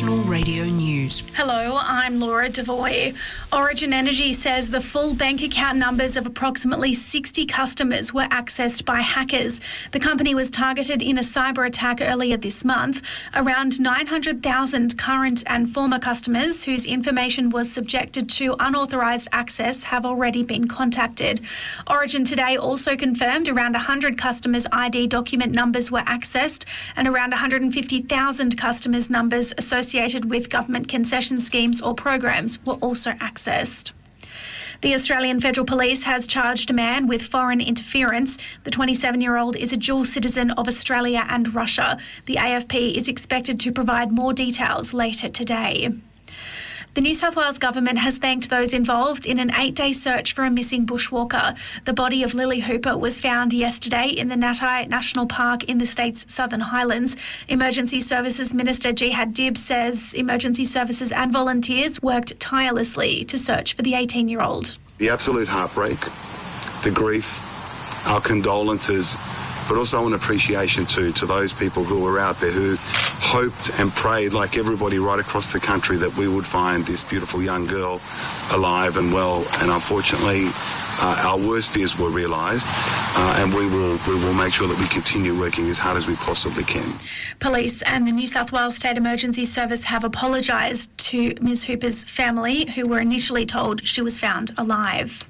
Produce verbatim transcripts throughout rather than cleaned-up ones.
National Radio News. Hello, I'm Laura Devoy. Origin Energy says the full bank account numbers of approximately sixty customers were accessed by hackers. The company was targeted in a cyber attack earlier this month. Around nine hundred thousand current and former customers whose information was subjected to unauthorised access have already been contacted. Origin today also confirmed around one hundred customers' I D document numbers were accessed and around one hundred fifty thousand customers' numbers associated with government concession schemes or programs were also accessed. The Australian Federal Police has charged a man with foreign interference. The twenty-seven-year-old is a dual citizen of Australia and Russia. The A F P is expected to provide more details later today. The New South Wales Government has thanked those involved in an eight-day search for a missing bushwalker. The body of Lily Hooper was found yesterday in the Natai National Park in the state's Southern Highlands. Emergency Services Minister Jihad Dib says emergency services and volunteers worked tirelessly to search for the eighteen-year-old. The absolute heartbreak, the grief, our condolences, but also an appreciation too to those people who were out there who hoped and prayed, like everybody right across the country, that we would find this beautiful young girl alive and well. And unfortunately, uh, our worst fears were realised, uh, and we will we will make sure that we continue working as hard as we possibly can. Police and the New South Wales State Emergency Service have apologised to Miz Hooper's family, who were initially told she was found alive.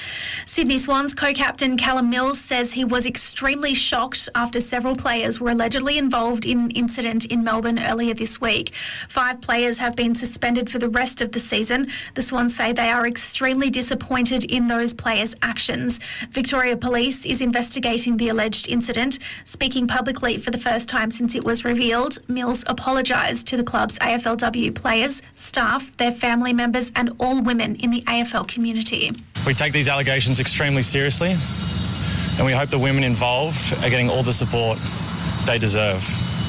Sydney Swans co-captain Callum Mills says he was extremely shocked after several players were allegedly involved in an incident in Melbourne earlier this week. Five players have been suspended for the rest of the season. The Swans say they are extremely disappointed in those players' actions. Victoria Police is investigating the alleged incident. Speaking publicly for the first time since it was revealed, Mills apologised to the club's A F L W players, staff, their family members and all women in the A F L community. We take these allegations extremely seriously, and we hope the women involved are getting all the support they deserve.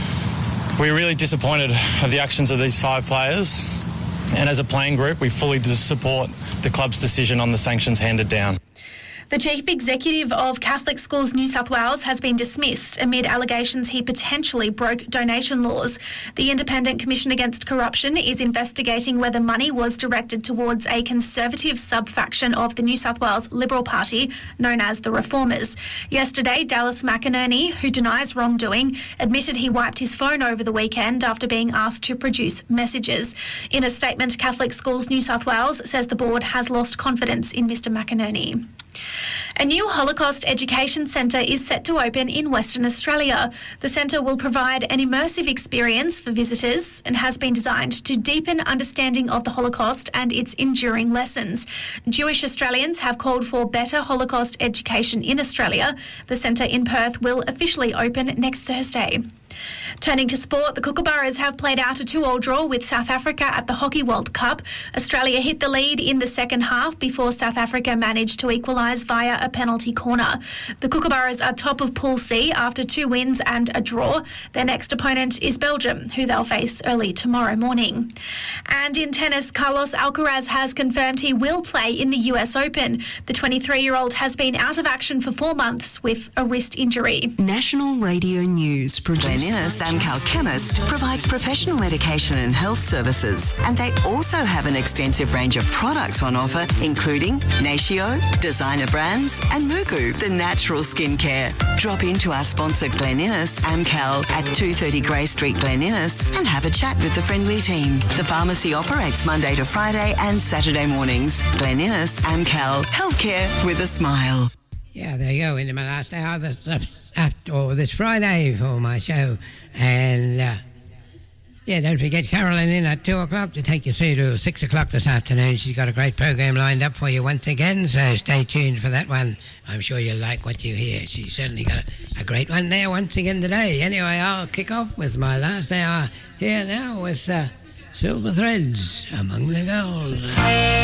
We're really disappointed of the actions of these five players, and as a playing group, we fully support the club's decision on the sanctions handed down. The Chief Executive of Catholic Schools New South Wales has been dismissed amid allegations he potentially broke donation laws. The Independent Commission Against Corruption is investigating whether money was directed towards a conservative sub-faction of the New South Wales Liberal Party known as the Reformers. Yesterday, Dallas McInerney, who denies wrongdoing, admitted he wiped his phone over the weekend after being asked to produce messages. In a statement, Catholic Schools New South Wales says the board has lost confidence in Mister McInerney. A new Holocaust Education Centre is set to open in Western Australia. The centre will provide an immersive experience for visitors and has been designed to deepen understanding of the Holocaust and its enduring lessons. Jewish Australians have called for better Holocaust education in Australia. The centre in Perth will officially open next Thursday. Turning to sport, the Kookaburras have played out a two-all draw with South Africa at the Hockey World Cup. Australia hit the lead in the second half before South Africa managed to equalise via a penalty corner. The Kookaburras are top of Pool C after two wins and a draw. Their next opponent is Belgium, who they'll face early tomorrow morning. And in tennis, Carlos Alcaraz has confirmed he will play in the U S Open. The twenty-three-year-old has been out of action for four months with a wrist injury. National Radio News. Glen Innes Amcal Chemist provides professional medication and health services, and they also have an extensive range of products on offer, including Natio, designer brands, and Mugu, the natural skincare. Drop into our sponsor Glen Innes Amcal at two thirty Grey Street, Glen Innes, and have a chat with the friendly team. The pharmacy operates Monday to Friday and Saturday mornings. Glen Innes Amcal, healthcare with a smile. Yeah, there you go. Into my last hour this, after, this Friday for my show. And, uh, yeah, don't forget Carolyn in at two o'clock to take you through to six o'clock this afternoon. She's got a great program lined up for you once again, so stay tuned for that one. I'm sure you'll like what you hear. She's certainly got a, a great one there once again today. Anyway, I'll kick off with my last hour here now with uh, Silver Threads Among the Gold.